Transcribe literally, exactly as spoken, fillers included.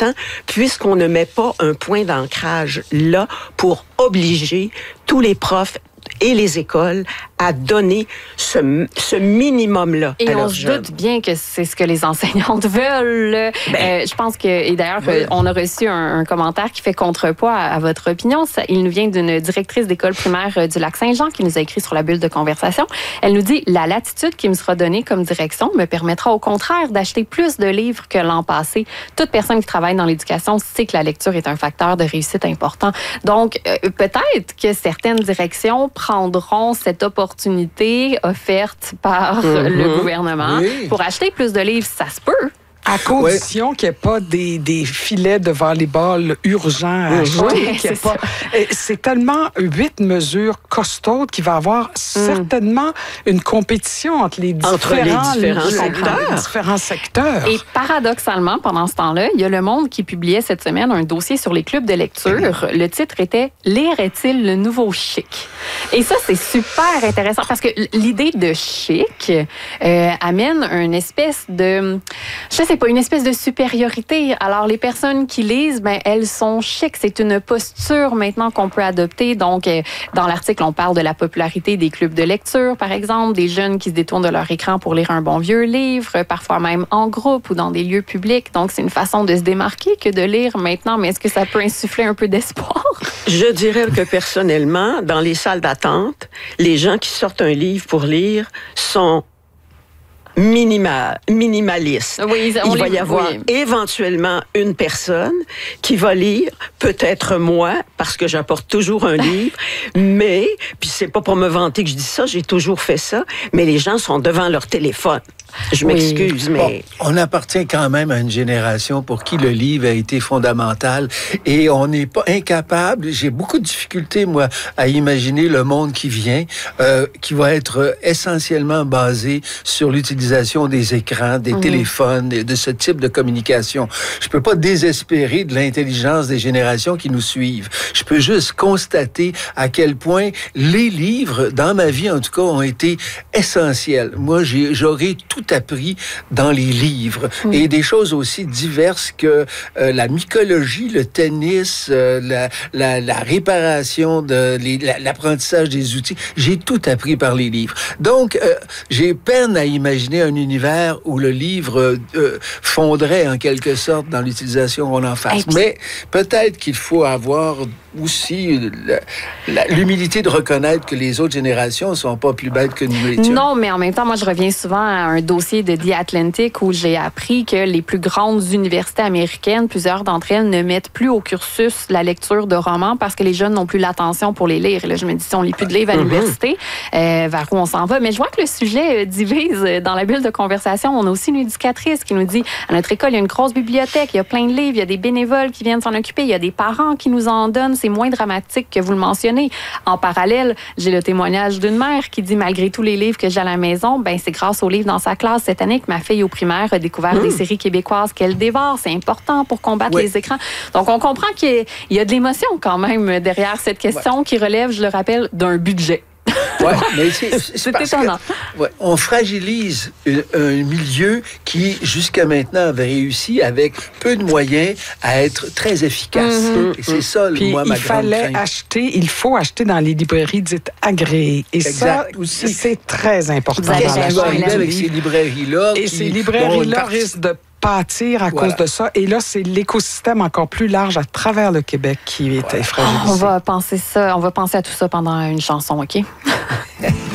important, puisqu'on ne met pas un point d'ancrage là pour obliger tous les profs et les écoles à donner ce, ce minimum-là. Et à on leurs se jeunes. doute bien que c'est ce que les enseignantes veulent. Ben, euh, je pense que, et d'ailleurs, oui. on a reçu un, un commentaire qui fait contrepoids à, à votre opinion. Ça, il nous vient d'une directrice d'école primaire du Lac-Saint-Jean qui nous a écrit sur la bulle de conversation. Elle nous dit « La latitude qui me sera donnée comme direction me permettra au contraire d'acheter plus de livres que l'an passé. Toute personne qui travaille dans l'éducation sait que la lecture est un facteur de réussite important. » Donc, euh, peut-être que certaines directions prendront cette opportunité offerte par mm-hmm. le gouvernement oui. pour acheter plus de livres. Ça se peut. À condition ouais. qu'il n'y ait pas des, des filets de volleyball urgents à acheter. Oui, c'est, pas... c'est tellement huit mesures costaudes qu'il va y avoir mm. certainement une compétition entre les différents, entre les différents, secteurs. les différents secteurs. Et paradoxalement, pendant ce temps-là, il y a Le Monde qui publiait cette semaine un dossier sur les clubs de lecture. Le titre était « Lire est-il le nouveau chic ?» Et ça, c'est super intéressant parce que l'idée de chic euh, amène une espèce de... Je sais pas, une espèce de supériorité. Alors, les personnes qui lisent, ben, elles sont chics. C'est une posture maintenant qu'on peut adopter. Donc, euh, dans l'article, on parle de la popularité des clubs de lecture, par exemple, des jeunes qui se détournent de leur écran pour lire un bon vieux livre, parfois même en groupe ou dans des lieux publics. Donc, c'est une façon de se démarquer que de lire maintenant. Mais est-ce que ça peut insuffler un peu d'espoir? Je dirais que personnellement, dans les salles d'attente, les gens qui sortent un livre pour lire sont Minima, minimaliste. Oui, il va les, y avoir oui. éventuellement une personne qui va lire, peut-être moi, parce que j'apporte toujours un livre, mais, puis c'est pas pour me vanter que je dis ça, j'ai toujours fait ça, mais les gens sont devant leur téléphone. Je m'excuse, oui. mais... Bon, on appartient quand même à une génération pour qui le livre a été fondamental et on n'est pas incapable, j'ai beaucoup de difficultés, moi, à imaginer le monde qui vient, euh, qui va être essentiellement basé sur l'utilisation des écrans, des mmh. téléphones, de ce type de communication. Je peux pas désespérer de l'intelligence des générations qui nous suivent. Je peux juste constater à quel point les livres, dans ma vie en tout cas, ont été essentiels. Moi, j'ai, j'aurais tout appris dans les livres mmh. et des choses aussi diverses que euh, la mycologie, le tennis, euh, la, la, la réparation, de, les, la, l'apprentissage des outils. J'ai tout appris par les livres. Donc, euh, j'ai peine à imaginer un univers où le livre euh, fondrait en quelque sorte dans l'utilisation qu'on en fasse. Puis... Mais peut-être qu'il faut avoir aussi la, la, l'humilité de reconnaître que les autres générations ne sont pas plus bêtes que nous l'étions. Non, mais en même temps, moi, je reviens souvent à un dossier de The Atlantic où j'ai appris que les plus grandes universités américaines, plusieurs d'entre elles, ne mettent plus au cursus la lecture de romans parce que les jeunes n'ont plus l'attention pour les lire. Et là, je me dis, si on ne lit plus de livres à mm-hmm. l'université, euh, vers où on s'en va? Mais je vois que le sujet euh, divise dans la bulle de conversation. On a aussi une éducatrice qui nous dit, à notre école, il y a une grosse bibliothèque, il y a plein de livres, il y a des bénévoles qui viennent s'en occuper, il y a des parents qui nous en donnent. C'est moins dramatique que vous le mentionnez. En parallèle, j'ai le témoignage d'une mère qui dit, malgré tous les livres que j'ai à la maison, ben c'est grâce aux livres dans sa classe cette année que ma fille au primaire a découvert mmh. des séries québécoises qu'elle dévore. C'est important pour combattre oui. les écrans. Donc, on comprend qu'il y a de l'émotion quand même derrière cette question ouais. qui relève, je le rappelle, d'un budget. Ouais, mais c'est, c'est, c'est parce étonnant. Que, ouais, on fragilise un, un milieu qui, jusqu'à maintenant, avait réussi avec peu de moyens à être très efficace. Mm-hmm. Et c'est ça, Puis moi, ma il grande fallait crainte. acheter, il faut acheter dans les librairies dites agréées. Et exact. ça, aussi. c'est très important. Qu'est-ce qui va arriver avec ces librairies-là? Et qui, ces librairies-là bon, risquent de pâtir à voilà. cause de ça. Et là, c'est l'écosystème encore plus large à travers le Québec qui est voilà. fragilisé. On va penser ça, on va penser à tout ça pendant une chanson, OK?